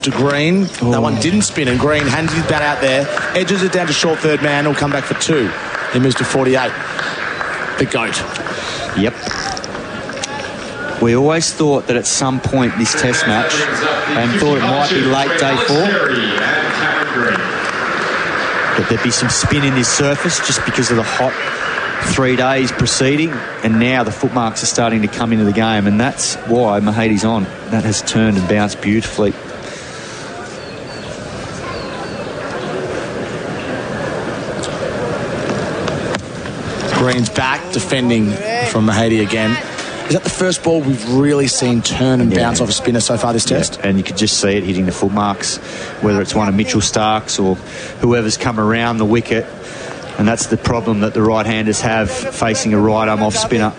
to Green. That one didn't spin, and Green hands his bat out there, edges it down to short third man. He'll come back for 2. He moves to 48. The GOAT. Yep. We always thought that at some point this test match, and thought it might be late day 4, that there'd be some spin in this surface just because of the hot 3 days preceding, and now the footmarks are starting to come into the game, and that's why Mahadi's on. That has turned and bounced beautifully. Green's back, defending from Mahadi again. Is that the first ball we've really seen turn and bounce off a spinner so far this test? And you could just see it hitting the footmarks, whether it's one of Mitchell Stark's or whoever's come around the wicket. And that's the problem that the right-handers have facing a right-arm off-spinner.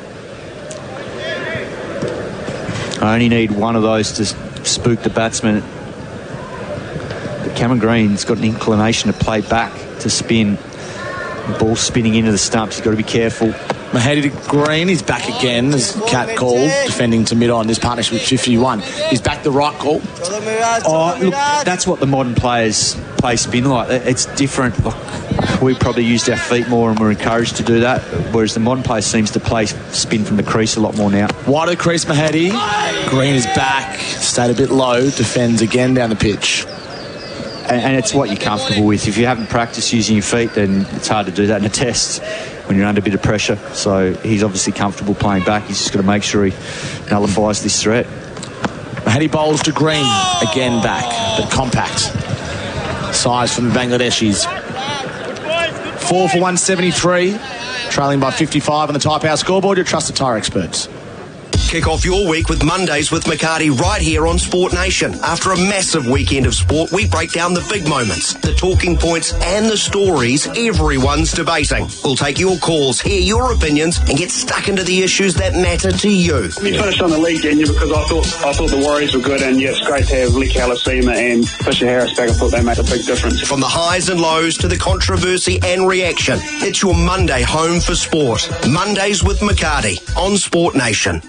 I only need one of those to spook the batsman. But Cameron Green's got an inclination to play back to spin. The ball spinning into the stumps. He's got to be careful. Mahadi to Green. He's back again, as Cat called, defending to mid-on. This partnership with 51. He's back the right call. Oh, look, that's what the modern players play spin like. It's different. We probably used our feet more and were encouraged to do that, whereas the modern player seems to play spin from the crease a lot more now. Wide of the crease, Mahadi. Green is back. Stayed a bit low. Defends again down the pitch. And it's what you're comfortable with. If you haven't practiced using your feet, then it's hard to do that in a test when you're under a bit of pressure. So he's obviously comfortable playing back. He's just got to make sure he nullifies this threat. Mahadi bowls to Green. Again back, but compact. Size from the Bangladeshis. 4 for 173. Trailing by 55 on the Tyre Power scoreboard. Your trusted tyre experts. Kick off your week with Mondays with McCarty right here on Sport Nation. After a massive weekend of sport, we break down the big moments, the talking points and the stories everyone's debating. We'll take your calls, hear your opinions and get stuck into the issues that matter to you. We finished on the lead, didn't you? Because I thought the Warriors were good, and yeah, it's great to have Lick Halasima and Fisher Harris back. I thought they made a big difference. From the highs and lows to the controversy and reaction, it's your Monday home for sport. Mondays with McCarty on Sport Nation.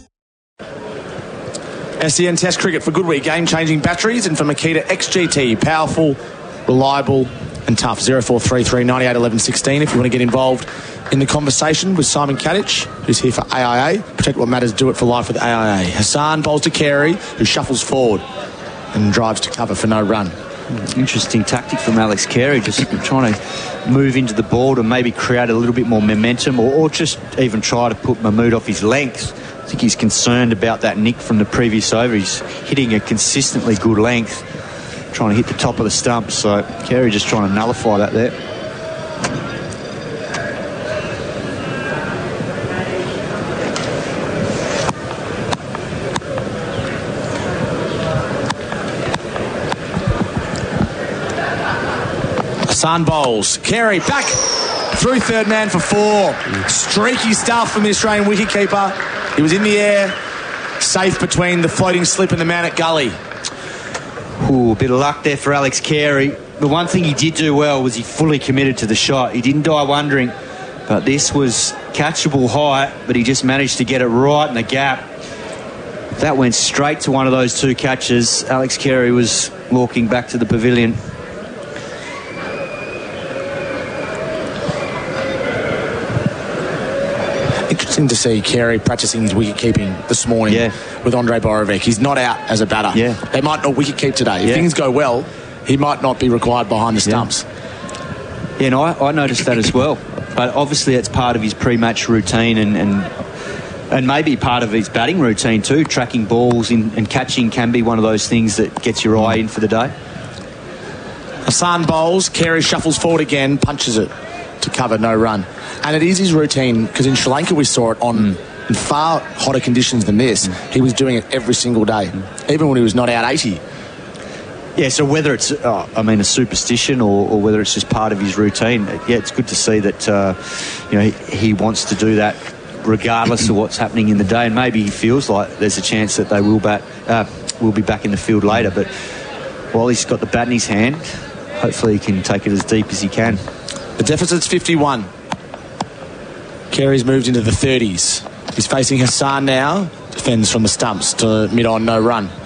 SEN Test Cricket for Goodweek, game-changing batteries, and for Makita XGT, powerful, reliable and tough. 0433 98 11 16 if you want to get involved in the conversation with Simon Kadich, who's here for AIA. Protect what matters, do it for life with AIA. Hassan bowls to Carey, who shuffles forward and drives to cover for no run. Interesting tactic from Alex Carey, just trying to move into the ball to maybe create a little bit more momentum, or just even try to put Mahmood off his length. I think he's concerned about that nick from the previous over. He's hitting a consistently good length, trying to hit the top of the stump. So Carey just trying to nullify that there. Hassan bowls. Carey back through third man for 4. Streaky stuff from the Australian wicketkeeper. He was in the air, safe between the floating slip and the man at gully. Ooh, a bit of luck there for Alex Carey. The one thing he did do well was he fully committed to the shot. He didn't die wondering, but this was catchable high, but he just managed to get it right in the gap. That went straight to one of those 2 catches. Alex Carey was walking back to the pavilion. Interesting to see Carey practising his wicket-keeping this morning with Andre Borovic. He's not out as a batter. Yeah. They might not wicket-keep today. If things go well, he might not be required behind the stumps. Yeah, no, I noticed that as well. But obviously it's part of his pre-match routine and maybe part of his batting routine too. Tracking balls and catching can be one of those things that gets your eye in for the day. Hassan bowls. Carey shuffles forward again, punches it to cover, no run. And it is his routine, because in Sri Lanka we saw it in far hotter conditions than this. He was doing it every single day, even when he was not out 80. Yeah, so whether it's, a superstition or whether it's just part of his routine, it's good to see that, he wants to do that regardless of what's happening in the day. And maybe he feels like there's a chance that they will be back in the field later. But while he's got the bat in his hand, hopefully he can take it as deep as he can. The deficit's 51. Carey's moved into the 30s. He's facing Hassan now. Defends from the stumps to mid-on, no run.